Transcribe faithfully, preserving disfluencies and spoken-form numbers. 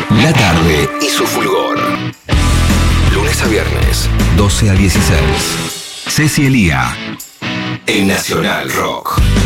La tarde y su fulgor. Lunes a viernes, doce a dieciséis. Ceci Elía, en Nacional Rock.